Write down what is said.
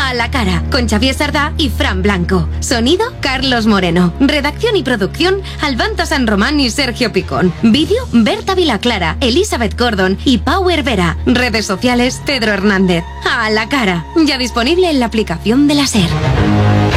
A la cara, con Xavier Sardá y Fran Blanco. Sonido, Carlos Moreno. Redacción y producción, Albanta San Román y Sergio Picón. Vídeo, Berta Vilaclara, Elizabeth Gordon y Power Vera. Redes sociales, Pedro Hernández. A la cara, ya disponible en la aplicación de la SER.